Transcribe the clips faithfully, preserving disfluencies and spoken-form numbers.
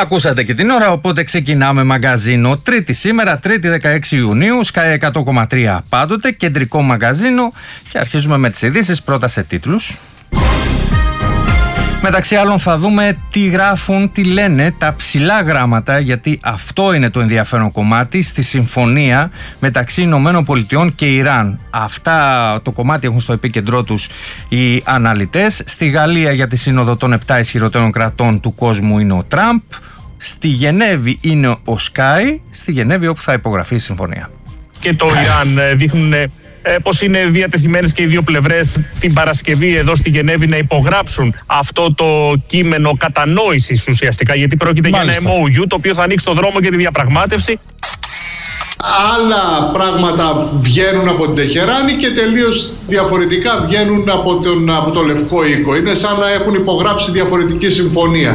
Ακούσατε και την ώρα, οπότε ξεκινάμε μαγκαζίνο. Τρίτη σήμερα, Τρίτη δεκαέξι Ιουνίου, Sky εκατό κόμμα τρία πάντοτε, κεντρικό μαγκαζίνο. Και αρχίζουμε με τις ειδήσεις, πρώτα σε τίτλους. Μεταξύ άλλων θα δούμε τι γράφουν, τι λένε τα ψηλά γράμματα, γιατί αυτό είναι το ενδιαφέρον κομμάτι στη συμφωνία μεταξύ Ηνωμένων Πολιτειών και Ιράν. Αυτά το κομμάτι έχουν στο επίκεντρό τους οι αναλυτές. Στη Γαλλία για τη σύνοδο των επτά ισχυρότερων κρατών του κόσμου είναι ο Τραμπ. Στη Γενέβη είναι ο Σκάι, στη Γενέβη όπου θα υπογραφεί η συμφωνία. Και το Ιράν δείχνουν Ε, πως είναι διατεθειμένες και οι δύο πλευρές την Παρασκευή εδώ στη Γενέβη να υπογράψουν αυτό το κείμενο κατανόησης ουσιαστικά, γιατί πρόκειται Μάλιστα. για ένα εμ ο γιου το οποίο θα ανοίξει το δρόμο για τη διαπραγμάτευση. Άλλα πράγματα βγαίνουν από την Τεχεράνη και τελείως διαφορετικά βγαίνουν από, τον, από το Λευκό Οίκο. Είναι σαν να έχουν υπογράψει διαφορετική συμφωνία.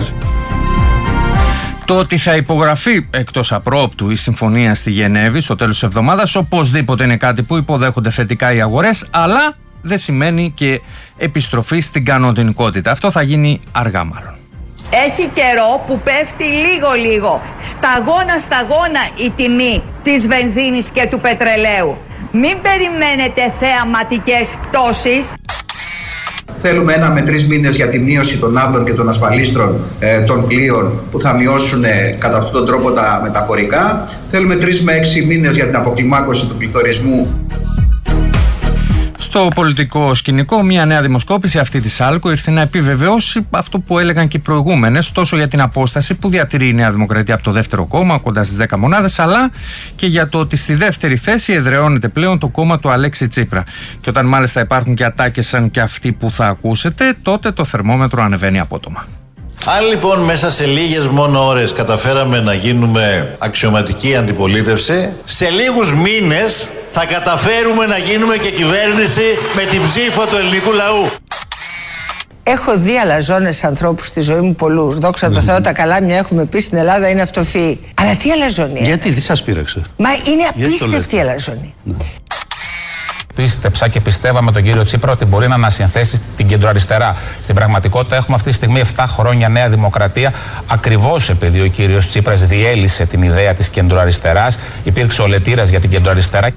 Το ότι θα υπογραφεί εκτός απρόπτου η συμφωνία στη Γενέβη στο τέλος της εβδομάδας οπωσδήποτε είναι κάτι που υποδέχονται θετικά οι αγορές, αλλά δεν σημαίνει και επιστροφή στην κανονικότητα. Αυτό θα γίνει αργά μάλλον. Έχει καιρό που πέφτει λίγο λίγο, σταγόνα σταγόνα η τιμή της βενζίνης και του πετρελαίου. Μην περιμένετε θεαματικές πτώσεις. Θέλουμε ένα με τρεις μήνες για τη μείωση των άβλων και των ασφαλίστρων ε, των πλοίων που θα μειώσουν ε, κατά αυτόν τον τρόπο τα μεταφορικά. Θέλουμε τρεις με έξι μήνες για την αποκλιμάκωση του πληθωρισμού. Στο πολιτικό σκηνικό, μια νέα δημοσκόπηση αυτή της Άλκο ήρθε να επιβεβαιώσει αυτό που έλεγαν και οι προηγούμενες, τόσο για την απόσταση που διατηρεί η Νέα Δημοκρατία από το δεύτερο κόμμα, κοντά στις δέκα μονάδες, αλλά και για το ότι στη δεύτερη θέση εδραιώνεται πλέον το κόμμα του Αλέξη Τσίπρα. Και όταν μάλιστα υπάρχουν και ατάκες σαν και αυτή που θα ακούσετε, τότε το θερμόμετρο ανεβαίνει απότομα. Αν λοιπόν μέσα σε λίγες μόνο ώρες καταφέραμε να γίνουμε αξιωματική αντιπολίτευση, σε λίγους μήνες θα καταφέρουμε να γίνουμε και κυβέρνηση με την ψήφο του ελληνικού λαού. Έχω δει αλαζόνες ανθρώπους στη ζωή μου πολλούς. Δόξα τω Θεώ, τα καλάμια έχουμε πει στην Ελλάδα είναι αυτοφυή. Αλλά τι αλαζονία. Γιατί, τι σας πείραξε. Μα είναι απίστευτη η αλαζονία. Ναι. Πίστεψα και πιστεύαμε τον κύριο Τσίπρα ότι μπορεί να ανασυνθέσει την κεντροαριστερά. Στην πραγματικότητα έχουμε αυτή τη στιγμή επτά χρόνια Νέα Δημοκρατία, ακριβώς επειδή ο κύριος Τσίπρας διέλυσε την ιδέα της κεντροαριστεράς, υπήρξε ολετήρας για την κεντροαριστερά.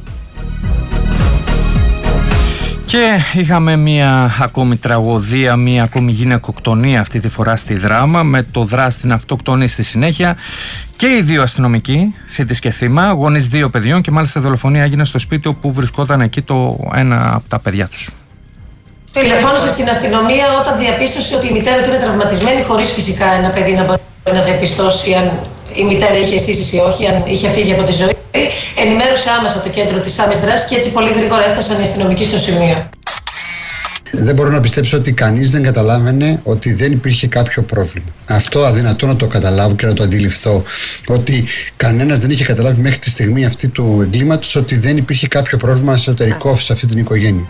Και είχαμε μία ακόμη τραγωδία, μία ακόμη γυναικοκτονία αυτή τη φορά στη Δράμα, με το δράστη να αυτοκτονεί στη συνέχεια και οι δύο αστυνομικοί, θήτης και θύμα, γονείς δύο παιδιών, και μάλιστα η δολοφονία έγινε στο σπίτι όπου βρισκόταν εκεί το ένα από τα παιδιά τους. Τηλεφώνησε στην αστυνομία όταν διαπίστωσε ότι η μητέρα του είναι τραυματισμένη, χωρίς φυσικά ένα παιδί να μπορεί να διαπιστώσει αν η μητέρα είχε αισθήσεις ή όχι, αν είχε φύγει από τη ζωή. Ενημέρωσε άμεσα το κέντρο της άμεσης δράσης και έτσι πολύ γρήγορα έφτασαν οι αστυνομικοί στο σημείο. Δεν μπορώ να πιστέψω ότι κανείς δεν καταλάβαινε ότι δεν υπήρχε κάποιο πρόβλημα. Αυτό αδυνατό να το καταλάβω και να το αντιληφθώ. Ότι κανένας δεν είχε καταλάβει μέχρι τη στιγμή αυτή του εγκλήματος ότι δεν υπήρχε κάποιο πρόβλημα εσωτερικό σε αυτή την οικογένεια.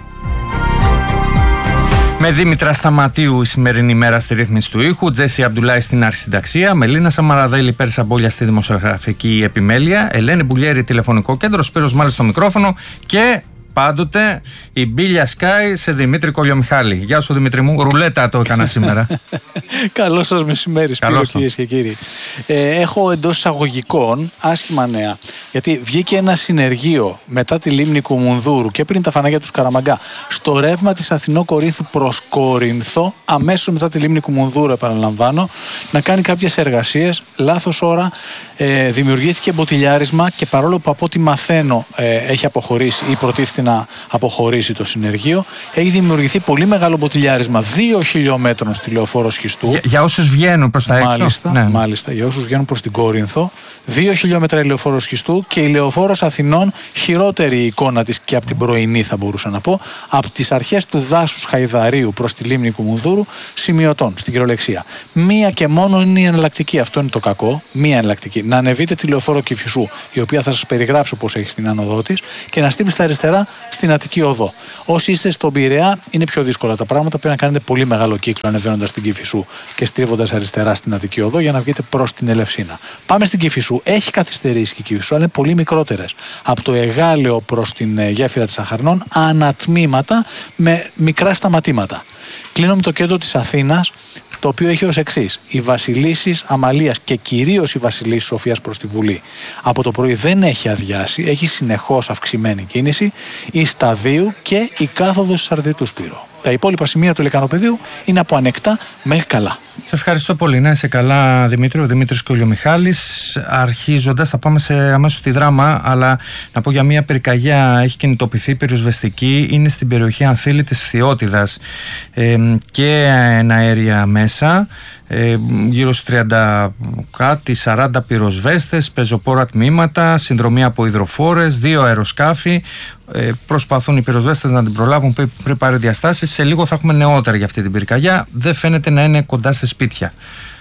Με Δήμητρα Σταματίου η σημερινή μέρα στη ρύθμιση του ήχου, Τζέσι Αμπτουλάη στην αρχισυνταξία, Μελίνα Σαμαραδέλη Πέρσα Μπόλια στη δημοσιογραφική επιμέλεια, Ελένη Μπουλιέρη τηλεφωνικό κέντρο, Σπύρος Μάλης στο μικρόφωνο και πάντοτε η Μπίλια Σκάι σε Δημήτρη Κολιομιχάλη. Γεια σου Δημήτρη μου, ρουλέτα το έκανα σήμερα. Καλό σας μεσημέρι, Σπύρο, κυρίες και κύριοι. Ε, έχω εντός εισαγωγικών άσχημα νέα. Γιατί βγήκε ένα συνεργείο μετά τη λίμνη Κουμουνδούρου και πριν τα φανάγια του Σκαραμαγκά στο ρεύμα της Αθηνό Κορίνθου προς Κόρινθο, αμέσως μετά τη λίμνη Κουμουνδούρου, επαναλαμβάνω, να κάνει κάποιες εργασίες. Λάθος ώρα, ε, δημιουργήθηκε μποτιλιάρισμα και παρόλο που από ό,τι μαθαίνω ε, έχει αποχωρήσει ή προτίθεται να αποχωρήσει το συνεργείο, έχει δημιουργηθεί πολύ μεγάλο μποτιλιάρισμα δύο χιλιόμετρων στη λεωφόρο Σχιστού. Για, για όσους βγαίνουν προς τα έξω. Μάλιστα, ναι. μάλιστα, για όσους βγαίνουν προς την Κόρινθο. Δύο χιλιόμετρα η λεωφόρο Σχιστού και η λεωφόρος Αθηνών, χειρότερη η εικόνα της και από την πρωινή, θα μπορούσα να πω, από τις αρχές του δάσους Χαϊδαρίου προς τη λίμνη Κουμουνδούρου, σημειωτών στην κυριολεξία. Μία και μόνο είναι η εναλλακτική. Αυτό είναι το κακό. Μία εναλλακτική. Να ανεβείτε τη λεωφόρο Κηφισού, η οποία θα σας περιγράψω πώς έχει στην άνοδό της, και να στείλει στα αριστερά στην Αττική Οδό. Όσοι είστε στον Πειραιά, είναι πιο δύσκολα τα πράγματα. Πρέπει να κάνετε πολύ μεγάλο κύκλο ανεβαίνοντας την Κηφισού και στρίβοντας αριστερά στην Αττική Οδό για να βγείτε προς την Ελευσίνα. Πάμε στην Κηφισού. Έχει καθυστερήσει και η Κηφισού, αλλά είναι πολύ μικρότερες. Από το Εγάλεο προς την γέφυρα της Αχαρνών, ανατμήματα με μικρά σταματήματα. Κλείνω με το κέντρο της Αθήνας. το οποίο έχει ως εξής: οι βασιλίσσεις Αμαλίας και κυρίως η βασιλίση Σοφίας προς τη Βουλή από το πρωί δεν έχει αδειάσει, έχει συνεχώς αυξημένη κίνηση, η Σταδίου και η κάθοδος της Αρδιτού, Σπύρο. Τα υπόλοιπα σημεία του Λεκανοπεδίου είναι από ανεκτά μέχρι καλά. Σε ευχαριστώ πολύ. Να είσαι καλά, Δημήτρη. Ο Δημήτρης Κολιομιχάλης. Αρχίζοντας, θα πάμε σε αμέσως στη Δράμα, αλλά να πω για μια πυρκαγιά. Έχει κινητοποιηθεί πυροσβεστική. Είναι στην περιοχή Ανθήλη της Φθιώτιδας ε, και εναέρια μέσα. Ε, γύρω στους τριάντα κάτι, σαράντα πυροσβέστες, πεζοπόρα τμήματα, συνδρομή από υδροφόρες, δύο αεροσκάφη. Ε, προσπαθούν οι πυροσβέστες να την προλάβουν πριν πάρει διαστάσεις. Σε λίγο θα έχουμε νεότερα για αυτή την πυρκαγιά. Δεν φαίνεται να είναι κοντά σε σπίτια.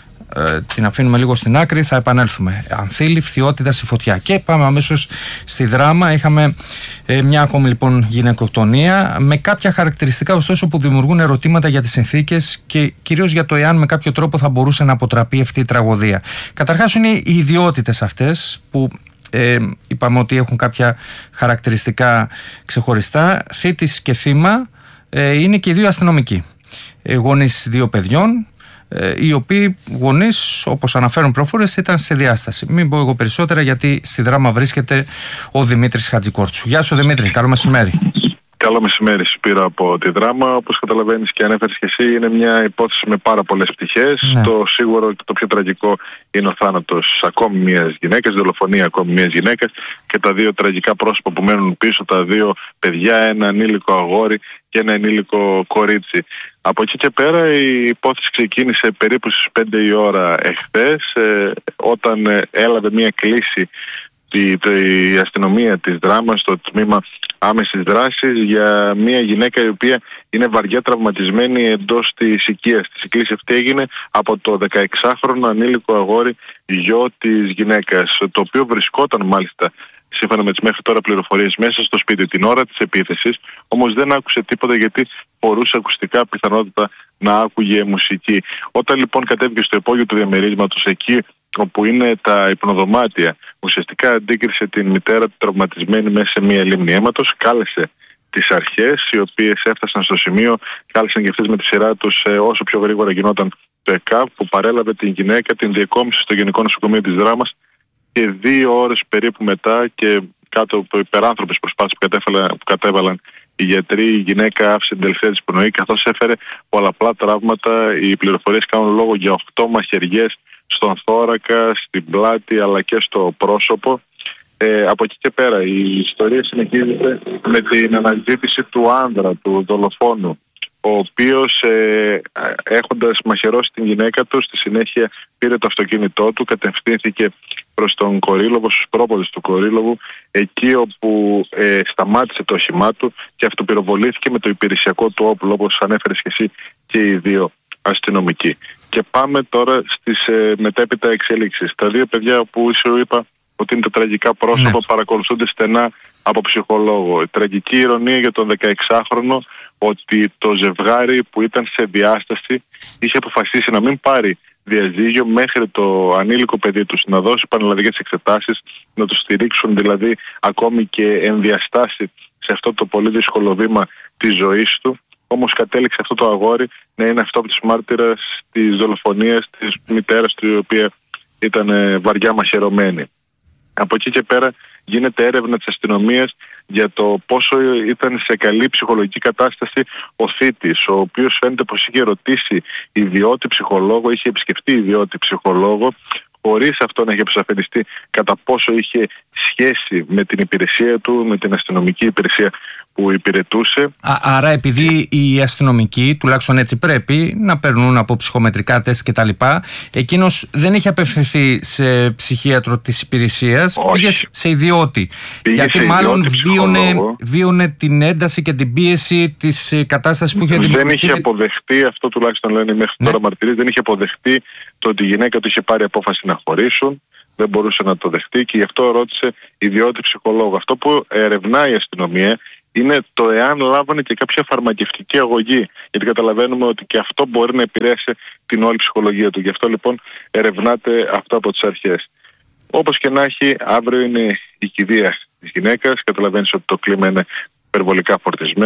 Ε, την αφήνουμε λίγο στην άκρη, θα επανέλθουμε. Ανθήλη, Φθιώτιδας, η φωτιά. Και πάμε αμέσως στη Δράμα. Είχαμε ε, μια ακόμη λοιπόν γυναικοκτονία, με κάποια χαρακτηριστικά ωστόσο που δημιουργούν ερωτήματα για τις συνθήκες και κυρίως για το εάν με κάποιο τρόπο θα μπορούσε να αποτραπεί αυτή η τραγωδία. Καταρχάς είναι οι ιδιότητες αυτές που ε, είπαμε ότι έχουν κάποια χαρακτηριστικά ξεχωριστά. Θήτης και θύμα ε, είναι και οι δύο αστυνομικοί. Ε, γονείς δύο παιδιών, οι οποίοι γονείς, όπως αναφέρουν προφόρες, ήταν σε διάσταση. Μην πω εγώ περισσότερα, γιατί στη Δράμα βρίσκεται ο Δημήτρης Χατζικόρτσου. Γεια σου, Δημήτρη, καλό μεσημέρι. Καλό μεσημέρι, Σπύρο, από τη Δράμα. Όπως καταλαβαίνεις και ανέφερες και εσύ, είναι μια υπόθεση με πάρα πολλές πτυχές. Ναι. Το σίγουρο και το πιο τραγικό είναι ο θάνατος ακόμη μιας γυναίκας, δολοφονία ακόμη μιας γυναίκας και τα δύο τραγικά πρόσωπα που μένουν πίσω, τα δύο παιδιά, ένα ανήλικο αγόρι και ένα ενήλικο κορίτσι. Από εκεί και πέρα η υπόθεση ξεκίνησε περίπου στις πέντε η ώρα εχθές, ε, όταν ε, έλαβε μια κλήση η, η αστυνομία της Δράμας στο τμήμα άμεσης δράσης για μια γυναίκα η οποία είναι βαριά τραυματισμένη εντός της οικίας της. Η κλήση αυτή έγινε από το δεκαεξάχρονο ανήλικο αγόρι, γιο της γυναίκας, το οποίο βρισκόταν μάλιστα, σύμφωνα με τις μέχρι τώρα πληροφορίες, μέσα στο σπίτι την ώρα της επίθεσης, όμως δεν άκουσε τίποτα γιατί φορούσε ακουστικά, πιθανότητα να άκουγε μουσική. Όταν λοιπόν κατέβηκε στο υπόγειο του διαμερίσματος, εκεί όπου είναι τα υπνοδωμάτια, ουσιαστικά αντίκρισε την μητέρα του τραυματισμένη μέσα σε μια λίμνη αίματος, κάλεσε τις αρχές, οι οποίες έφτασαν στο σημείο, κάλεσαν και αυτές με τη σειρά τους όσο πιο γρήγορα γινόταν το ΕΚΑΒ, που παρέλαβε την γυναίκα, την διεκόμισε στο Γενικό Νοσοκομείο της Δράμας και δύο ώρες περίπου μετά, και κάτω από υπεράνθρωπες προσπάθειες που κατέβαλαν οι γιατροί, η γυναίκα άφησε την τελευταία της πνοή, καθώς έφερε πολλαπλά τραύματα. Οι πληροφορίες κάνουν λόγο για οκτώ μαχαιριές στον θώρακα, στην πλάτη αλλά και στο πρόσωπο. Ε, από εκεί και πέρα η ιστορία συνεχίζεται με την αναζήτηση του άνδρα, του δολοφόνου, ο οποίος ε, έχοντας μαχαιρώσει την γυναίκα του, στη συνέχεια πήρε το αυτοκίνητό του, κατευθύνθηκε προς τον Κορύλοβο, στους πρόποδες του Κορύλοβου, εκεί όπου ε, σταμάτησε το όχημά του και αυτοπυροβολήθηκε με το υπηρεσιακό του όπλο, όπως ανέφερες και εσύ και οι δύο αστυνομικοί. Και πάμε τώρα στις ε, μετέπειτα εξελίξεις. Τα δύο παιδιά που σου είπα ότι είναι τα τραγικά πρόσωπα, ναι, παρακολουθούνται στενά από ψυχολόγο. Η τραγική ηρωνία για τον δεκαεξάχρονο, ότι το ζευγάρι που ήταν σε διάσταση είχε αποφασίσει να μην πάρει διαζύγιο μέχρι το ανήλικο παιδί τους να δώσει πανελλαδικές εξετάσεις, να του στηρίξουν δηλαδή ακόμη και εν διαστάσει σε αυτό το πολύ δύσκολο βήμα της ζωής του. Όμως κατέληξε αυτό το αγόρι να είναι αυτό από τις μάρτυρες της δολοφονίας της μητέρας του, η οποία ήταν βαριά μαχαιρωμένη. Από εκεί και πέρα γίνεται έρευνα της αστυνομίας για το πόσο ήταν σε καλή ψυχολογική κατάσταση ο θήτης, ο οποίος φαίνεται πως είχε ρωτήσει ιδιώτη ψυχολόγο, είχε επισκεφτεί ιδιώτη ψυχολόγο, χωρίς αυτό να έχει αποσαφινιστεί κατά πόσο είχε σχέση με την υπηρεσία του, με την αστυνομική υπηρεσία που υπηρετούσε. Α, άρα επειδή οι αστυνομικοί, τουλάχιστον έτσι πρέπει, να περνούν από ψυχομετρικά τεστ κτλ., εκείνος δεν είχε απευθυνθεί σε ψυχίατρο της υπηρεσίας, πήγε σε ιδιώτη. Πήγε γιατί σε μάλλον βίωνε, βίωνε την ένταση και την πίεση της κατάστασης που είχε δημιουργηθεί. Δεν είχε αποδεχτεί, αυτό τουλάχιστον λένε μέχρι ναι. τώρα μαρτυρίες, δεν είχε αποδεχτεί το ότι η γυναίκα του είχε πάρει απόφαση να χωρίσουν. Δεν μπορούσε να το δεχτεί και γι' αυτό ρώτησε ιδιώτη ψυχολόγο. Αυτό που ερευνάει η αστυνομία είναι το εάν λάβανε και κάποια φαρμακευτική αγωγή. Γιατί καταλαβαίνουμε ότι και αυτό μπορεί να επηρέασε την όλη ψυχολογία του. Γι' αυτό λοιπόν ερευνάται αυτό από τις αρχές. Όπως και να έχει, αύριο είναι η κηδεία της γυναίκας. Καταλαβαίνεις ότι το κλίμα είναι υπερβολικά φορτισμένο.